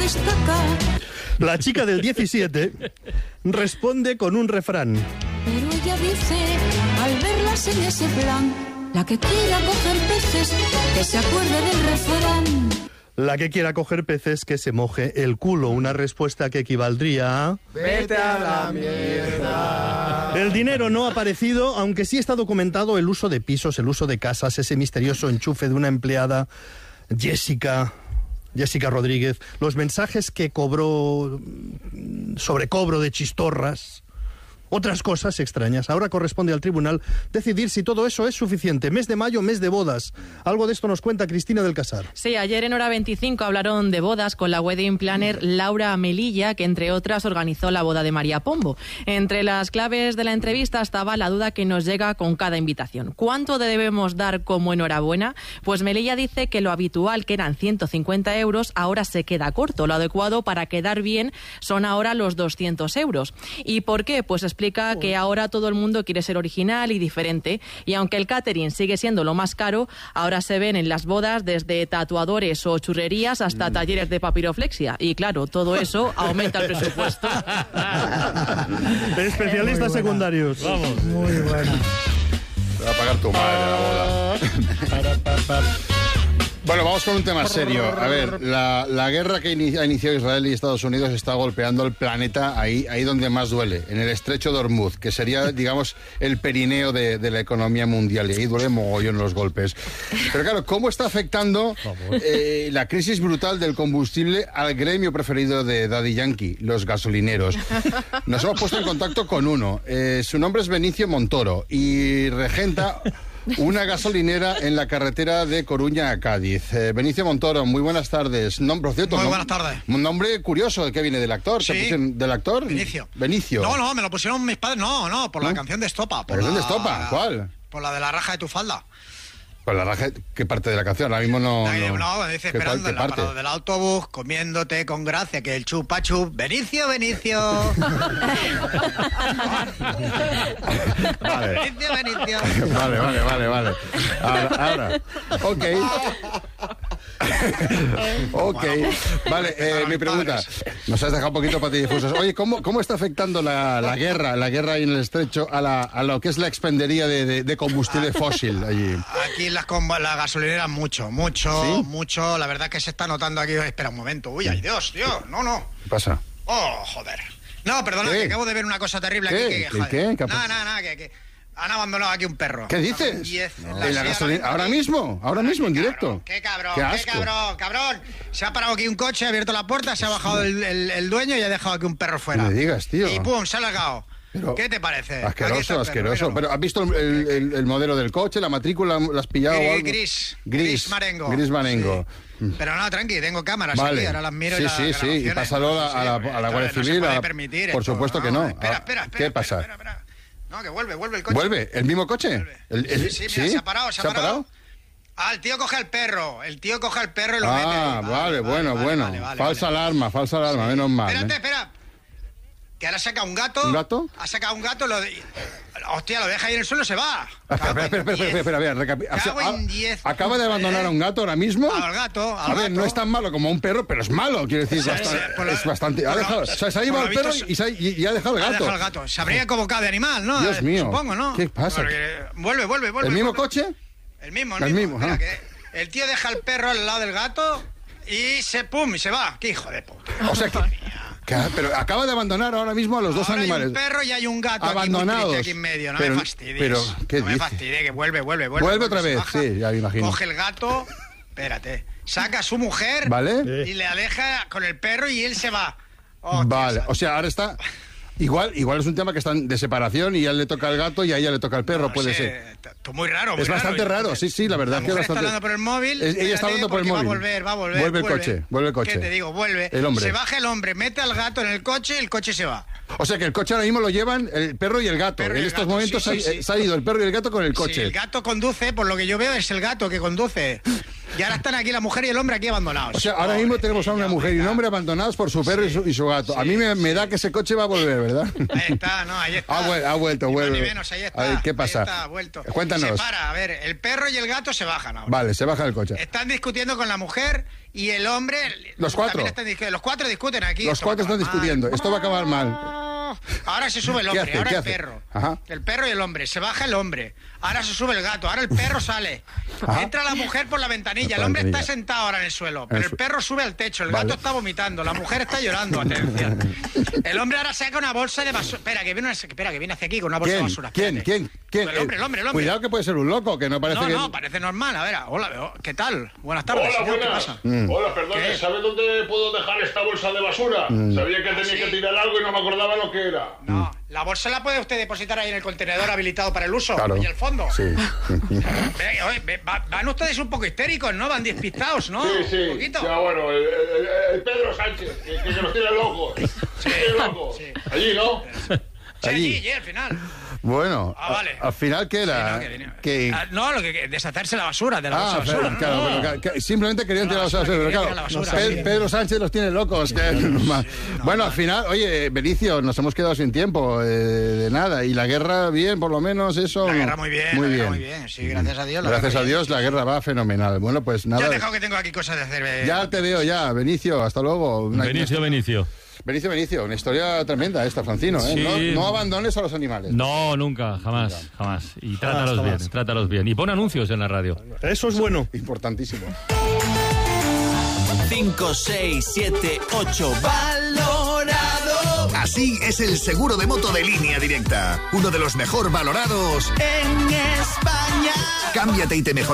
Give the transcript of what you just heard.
destacar. La chica del 17 responde con un refrán. Pero ella dice, al verlas en ese plan, la que quiera coger peces, que se acuerde del refrán. La que quiera coger peces, que se moje el culo. Una respuesta que equivaldría a... ¡Vete a la mierda! El dinero no ha aparecido, aunque sí está documentado el uso de pisos, el uso de casas, ese misterioso enchufe de una empleada, Jessica Rodríguez, los mensajes que cobró, sobrecobro de chistorras, otras cosas extrañas. Ahora corresponde al tribunal decidir si todo eso es suficiente. Mes de mayo, mes de bodas. Algo de esto nos cuenta Cristina del Casar. Sí, ayer en Hora 25 hablaron de bodas con la wedding planner Laura Melilla, que entre otras organizó la boda de María Pombo. Entre las claves de la entrevista estaba la duda que nos llega con cada invitación. ¿Cuánto debemos dar como enhorabuena? Pues Melilla dice que lo habitual, que eran 150 euros, ahora se queda corto. Lo adecuado para quedar bien son ahora los 200 euros. ¿Y por qué? Pues explica que ahora todo el mundo quiere ser original y diferente, y aunque el catering sigue siendo lo más caro, ahora se ven en las bodas desde tatuadores o churrerías hasta talleres de papiroflexia, y claro, todo eso aumenta el presupuesto. Especialistas secundarios. Vamos. Muy bueno. Te va a pagar tu madre la boda. Bueno, vamos con un tema serio. A ver, la guerra que ha iniciado Israel y Estados Unidos está golpeando el planeta ahí donde más duele, en el estrecho de Hormuz, que sería, digamos, el perineo de la economía mundial. Y ahí duele mogollón los golpes. Pero claro, ¿cómo está afectando la crisis brutal del combustible al gremio preferido de Daddy Yankee, los gasolineros? Nos hemos puesto en contacto con uno. Su nombre es Benicio Montoro y regenta una gasolinera en la carretera de Coruña a Cádiz. Benicio Montoro, muy buenas tardes. Por cierto, muy buenas tardes. Un nombre curioso, ¿qué viene del actor? Sí. ¿Del actor? Benicio. No, me lo pusieron mis padres. No, por la canción de Estopa. ¿La canción de Estopa? ¿Cuál? Por la de la raja de tu falda. Pues la raja, ¿qué parte de la canción? Ahora mismo no... No, dice esperando en la parada del autobús, comiéndote con gracia, que el chupa chup. Benicio. Vale. Benicio. Vale. Ahora. Ok. Vale, mi pregunta. Nos has dejado un poquito patidifusos. Oye, ¿cómo está afectando la guerra ahí en el estrecho a lo que es la expendería de combustible fósil allí? Aquí las gasolineras mucho. ¿Sí? Mucho. La verdad que se está notando aquí. Espera un momento. Uy, ay Dios. No. ¿Qué pasa? Oh, joder. No, perdona, que acabo de ver una cosa terrible aquí. ¿Qué? Nada, que han abandonado aquí un perro. ¿Qué dices? ¿En la gasolina? ¿Ahora mismo, en directo? Qué cabrón. Se ha parado aquí un coche, ha abierto la puerta, se ha bajado el dueño y ha dejado aquí un perro fuera. No me digas, tío. Y pum, se ha largado. Pero, ¿qué te parece? Asqueroso. Pero ¿has visto el modelo del coche, la matrícula? ¿La has pillado? Gris Marengo. Gris Marengo. Sí. Pero no, tranqui, tengo cámaras aquí, ahora las miro. Sí. Y pásalo a la Guardia Civil. No se puede permitir por esto, supuesto que no. Espera. ¿Qué pasa? Espera. No, que vuelve el coche. ¿Vuelve? ¿El mismo coche? Mira, se ha parado. ¿Se ha parado? El tío coge el perro y lo mete. Vale, bueno. Falsa alarma, menos mal. Espera. Que ahora saca un gato. ¿Un gato? Ha sacado un gato, hostia, lo deja ahí en el suelo, se va. Espera, acaba de abandonar a un gato ahora mismo. Al gato. A ver, no es tan malo como un perro, pero es malo, quiero decir, es bastante. Ha dejado, se ha llevado el perro y ha dejado el gato. Ha dejado el gato. Se habría convocado de animal, ¿no? Dios mío. Supongo, ¿no? ¿Qué pasa? Vuelve. ¿El mismo coche? El mismo. Mira, que el tío deja el perro al lado del gato y se va. ¡Qué hijo de puta! O sea que... Pero acaba de abandonar ahora mismo a los dos animales. Hay un perro y hay un gato abandonados aquí en medio. Me fastidies. Pero, ¿qué dices? Me fastidies, que vuelve. Vuelve otra vez, baja, sí, ya me imagino. Coge el gato, espérate, saca a su mujer, ¿vale? Y le aleja con el perro y él se va. Vale, o sea, ahora está... Igual es un tema que están de separación y a él le toca el gato y a ella le toca el perro, puede ser. Muy raro. Es bastante raro, sí, la verdad. La mujer está hablando por el móvil. Ella está hablando por el móvil. Va a volver. Vuelve el coche. ¿Qué te digo? Vuelve. El hombre. Se baja el hombre, mete al gato en el coche y el coche se va. O sea que el coche ahora mismo lo llevan el perro y el gato. En estos momentos se ha ido el perro y el gato con el coche. Sí, el gato conduce, por lo que yo veo es el gato que conduce. Y ahora están aquí la mujer y el hombre aquí abandonados. O sea, ahora mismo tenemos a una mujer y un hombre abandonados por su perro y su gato. A mí me da que ese coche va a volver, ¿verdad? Ahí está, no, ahí está. Ha vuelto, Ni más vuelve. ni menos, ahí está. A ver, ¿qué pasa? Ahí está, ha vuelto. Cuéntanos. Se para, a ver, el perro y el gato se bajan ahora. Vale, se baja el coche. Están discutiendo con la mujer y el hombre... Los cuatro. Los cuatro discuten aquí. Los cuatro están discutiendo. Esto va a acabar mal. Ahora se sube el hombre, ¿Qué ahora hace? el perro. Ajá. El perro y el hombre. Se baja el hombre. Ahora se sube el gato. Ahora el perro sale. Ajá. Entra la mujer por la ventanilla. El hombre está sentado ahora en el suelo. Pero el perro sube al techo. El gato está vomitando. La mujer está llorando. Atención. El hombre ahora saca una bolsa de basura. Espera, que viene hacia aquí con una bolsa de basura. ¿Quién? El hombre. Cuidado que puede ser un loco, que no parece que... No, parece normal. A ver, hola, ¿qué tal? Buenas tardes. Hola, señor, buenas. ¿qué pasa? Hola, perdone, ¿sabe dónde puedo dejar esta bolsa de basura? Sabía que tenía que tirar algo y no me acordaba lo que era. No, la bolsa la puede usted depositar ahí en el contenedor habilitado para el uso. Claro. Y el fondo. Sí. Van ustedes un poco histéricos, ¿no? Van despistados, ¿no? Sí. Un poquito. Ya, bueno, el Pedro Sánchez, que nos tiene locos. Sí. Loco. Sí. Allí, ¿no? Sí, Allí. al final. Bueno, Vale. al final, ¿qué era? No, lo que deshacerse la basura, de la bolsa de basura. ¿No? Claro, bueno, simplemente querían tirar la basura, pero claro, Pedro Sánchez los tiene locos. Bueno, al final, oye, Benicio, nos hemos quedado sin tiempo de nada. Y la guerra, bien, por lo menos, eso... La guerra muy bien, muy la guerra bien. muy bien. Sí, gracias a Dios. Gracias a Dios, la guerra va fenomenal. Bueno, pues nada... Ya he dejado que tengo aquí cosas de hacer. Ya te veo, Benicio, hasta luego. Benicio, una historia tremenda esta, Francino, ¿eh? Sí. No abandones a los animales. No, nunca, jamás. Y trátalos bien. Y pon anuncios en la radio. Eso es bueno. Importantísimo. 5, 6, 7, 8, valorado. Así es el seguro de moto de Línea Directa. Uno de los mejor valorados en España. Cámbiate y te mejor.